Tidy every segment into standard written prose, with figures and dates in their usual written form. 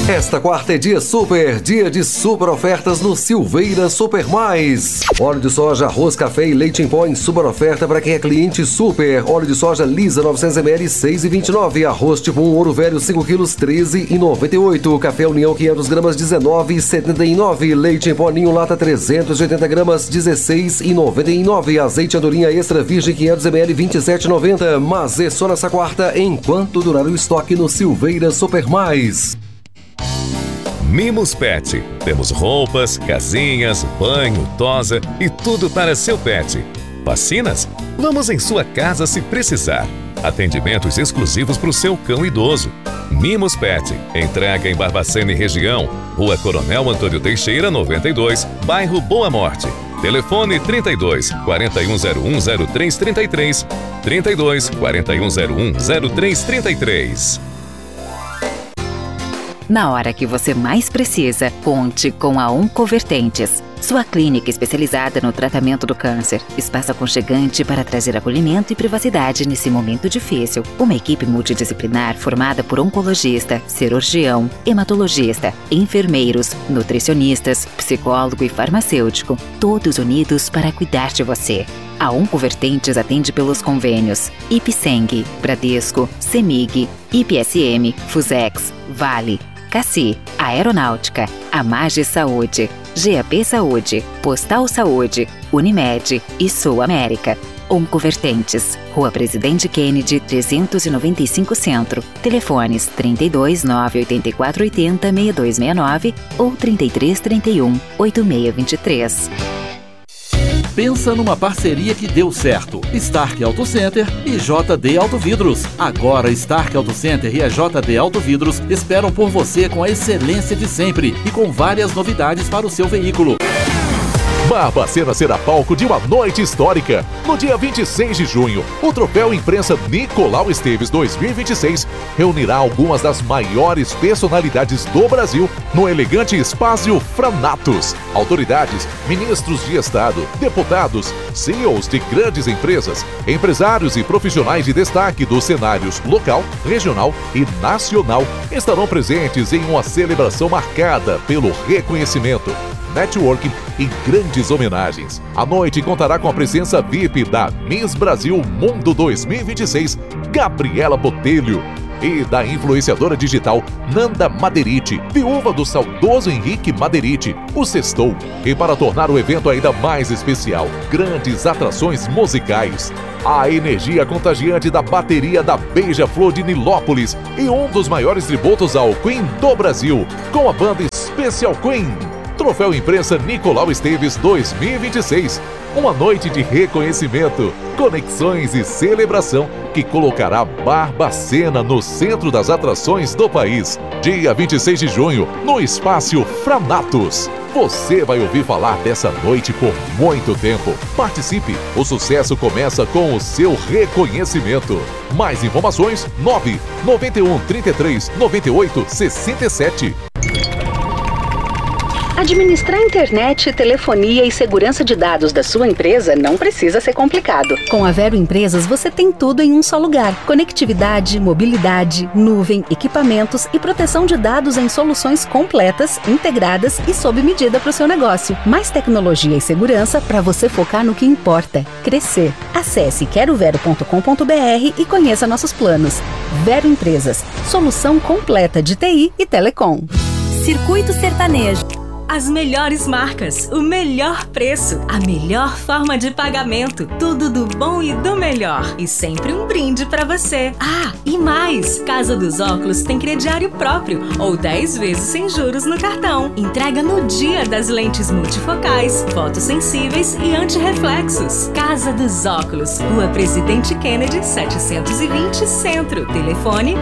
Esta quarta é dia de super ofertas no Silveira Super Mais. Óleo de soja, arroz, café e leite em pó em super oferta para quem é cliente super. Óleo de soja lisa 900ml 6,29. Arroz tipo 1 ouro velho 5 quilos 13,98. Café União 500 gramas 19,79. Leite em pó Ninho lata 380 gramas 16,99. Azeite andorinha extra virgem 500ml 27,90. Mas é só nessa quarta enquanto durar o estoque no Silveira Super Mais. Mimos Pet. Temos roupas, casinhas, banho, tosa e tudo para seu pet. Vacinas? Vamos em sua casa se precisar. Atendimentos exclusivos para o seu cão idoso. Mimos Pet. Entrega em Barbacena e região. Rua Coronel Antônio Teixeira, 92, bairro Boa Morte. Telefone 32 4101 0333. 32 4101 0333. Na hora que você mais precisa, conte com a Oncovertentes, sua clínica especializada no tratamento do câncer. Espaço aconchegante para trazer acolhimento e privacidade nesse momento difícil. Uma equipe multidisciplinar formada por oncologista, cirurgião, hematologista, enfermeiros, nutricionistas, psicólogo e farmacêutico, todos unidos para cuidar de você. A Oncovertentes atende pelos convênios Ipseng, Bradesco, Semig, IPSM, Fusex, Vale, Cassi, Aeronáutica, Amage Saúde, GAP Saúde, Postal Saúde, Unimed e Sul América. Oncovertentes, Rua Presidente Kennedy, 395 Centro. Telefones 32 984 80 6269 ou 33 31 8623. Pensa numa parceria que deu certo. Stark Auto Center e JD Auto Vidros. Agora Stark Auto Center e a JD Auto Vidros esperam por você com a excelência de sempre e com várias novidades para o seu veículo. Barbacena será palco de uma noite histórica. No dia 26 de junho, o Troféu Imprensa Nicolau Esteves 2026 reunirá algumas das maiores personalidades do Brasil no elegante espaço Franatos. Autoridades, ministros de Estado, deputados, CEOs de grandes empresas, empresários e profissionais de destaque dos cenários local, regional e nacional estarão presentes em uma celebração marcada pelo reconhecimento, networking e grandes homenagens. A noite contará com a presença VIP da Miss Brasil Mundo 2026, Gabriela Botelho, e da influenciadora digital Nanda Maderiti, viúva do saudoso Henrique Maderiti, o Sextou. E para tornar o evento ainda mais especial, grandes atrações musicais, a energia contagiante da bateria da Beija-Flor de Nilópolis e um dos maiores tributos ao Queen do Brasil, com a banda Special Queen. Troféu Imprensa Nicolau Esteves 2026. Uma noite de reconhecimento, conexões e celebração que colocará Barbacena no centro das atrações do país. Dia 26 de junho, no Espaço Franatos. Você vai ouvir falar dessa noite por muito tempo. Participe, o sucesso começa com o seu reconhecimento. Mais informações, 991 33 98 67. Administrar internet, telefonia e segurança de dados da sua empresa não precisa ser complicado. Com a Vero Empresas, você tem tudo em um só lugar. Conectividade, mobilidade, nuvem, equipamentos e proteção de dados em soluções completas, integradas e sob medida para o seu negócio. Mais tecnologia e segurança para você focar no que importa: crescer. Acesse querovero.com.br e conheça nossos planos. Vero Empresas, solução completa de TI e telecom. Circuito Sertanejo. As melhores marcas, o melhor preço, a melhor forma de pagamento, tudo do bom e do melhor. E sempre um brinde pra você. Ah, e mais! Casa dos Óculos tem crediário próprio ou 10 vezes sem juros no cartão. Entrega no dia das lentes multifocais, fotossensíveis e antirreflexos. Casa dos Óculos, Rua Presidente Kennedy, 720 Centro. Telefone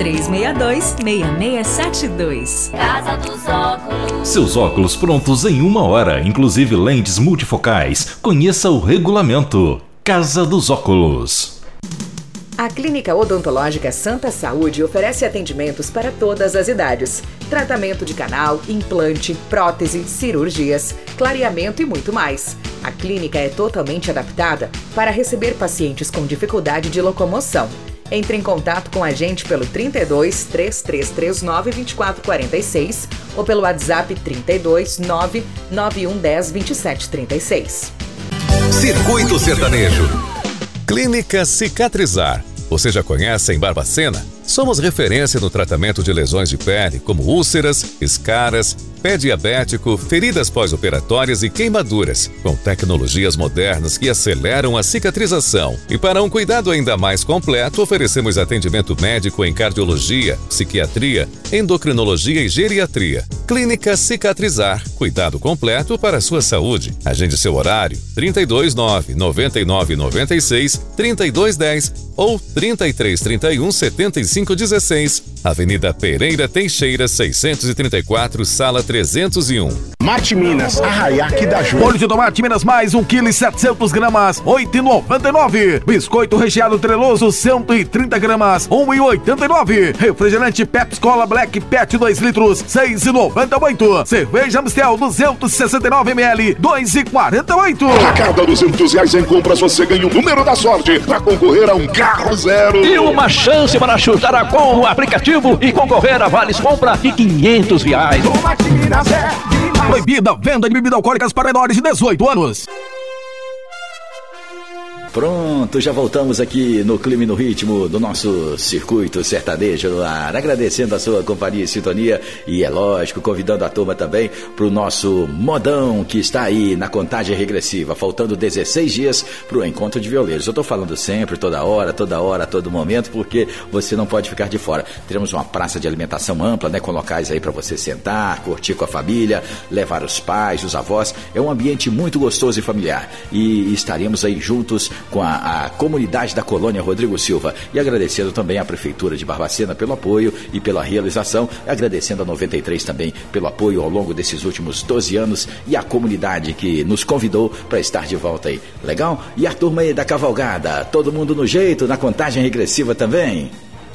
3362-6672. Casa dos Óculos. Seus óculos prontos em 1 hora, inclusive lentes multifocais. Conheça o regulamento. Casa dos Óculos. A Clínica Odontológica Santa Saúde oferece atendimentos para todas as idades. Tratamento de canal, implante, prótese, cirurgias, clareamento e muito mais. A clínica é totalmente adaptada para receber pacientes com dificuldade de locomoção. Entre em contato com a gente pelo 32 3339 2446 ou pelo WhatsApp 32 99110 2736. Circuito Sertanejo. Clínica Cicatrizar. Você já conhece em Barbacena? Somos referência no tratamento de lesões de pele, como úlceras, escaras, pé diabético, feridas pós-operatórias e queimaduras, com tecnologias modernas que aceleram a cicatrização. E para um cuidado ainda mais completo, oferecemos atendimento médico em cardiologia, psiquiatria, endocrinologia e geriatria. Clínica Cicatrizar. Cuidado completo para a sua saúde. Agende seu horário 329-9996-3210 ou 3331-7516. Avenida Pereira Teixeira, 634, sala 301. Mate Minas, Arraiaque da Ju. Molho de tomate Minas Mais, 1 kg e 700 gramas, 8,99. Biscoito recheado treloso, 130 gramas, 1,89. Refrigerante Pepsi Cola Black Pet 2 litros, 6,98. Cerveja Amstel 269 ml, 2,48. A cada R$200 em compras você ganha o número da sorte para concorrer a um carro zero. E uma chance para chutar com o aplicativo e concorrer a vales compra de R$500. Proibida venda de bebidas alcoólicas para menores de 18 anos. Pronto, já voltamos aqui no clima e no ritmo do nosso Circuito Sertanejo no ar, agradecendo a sua companhia e sintonia e, é lógico, convidando a turma também para o nosso modão que está aí na contagem regressiva, faltando 16 dias para o encontro de violeiros. Eu estou falando sempre, toda hora, a todo momento, porque você não pode ficar de fora. Teremos uma praça de alimentação ampla, né, com locais aí para você sentar, curtir com a família, levar os pais, os avós. É um ambiente muito gostoso e familiar e estaremos aí juntos com a comunidade da colônia Rodrigo Silva, e agradecendo também à Prefeitura de Barbacena pelo apoio e pela realização, agradecendo a 93 também pelo apoio ao longo desses últimos 12 anos e a comunidade que nos convidou para estar de volta aí. Legal? E a turma aí da cavalgada, todo mundo no jeito, na contagem regressiva também.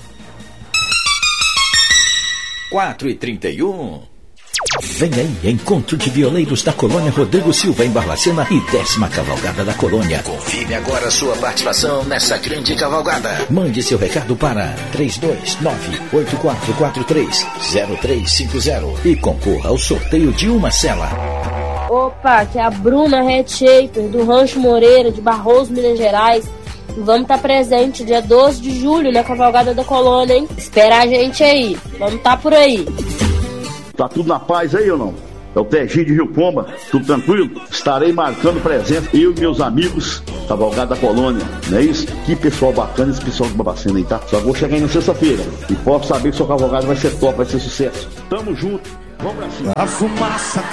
4h31. Vem aí, encontro de violeiros da colônia Rodrigo Silva em Barbacena e 10ª cavalgada da colônia. Confirme agora sua participação nessa grande cavalgada. Mande seu recado para 329-8443-0350 e concorra ao sorteio de uma cela. Opa, aqui é a Bruna Red Shaper do Rancho Moreira de Barroso, Minas Gerais. Vamos estar presente dia 12 de julho na cavalgada da colônia, hein? Espera a gente aí, vamos estar por aí. Tá tudo na paz aí ou não? É o Teginho de Rio Pomba, tudo tranquilo? Estarei marcando presença, eu e meus amigos, cavalgada da colônia, não é isso? Que pessoal bacana esse pessoal de Barbacena aí, tá? Só vou chegar aí na sexta-feira e posso saber que sua cavalgada vai ser top, vai ser sucesso. Tamo junto, vamos pra cima. A fumaça